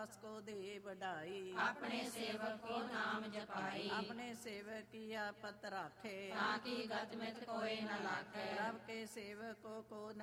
दास को दे बढ़ाई। अपने सेवक को नाम जपाई। अपने सेवक किया पत राखे। ताकि गत मित कोई न लाखे। प्रभ के सेवकों को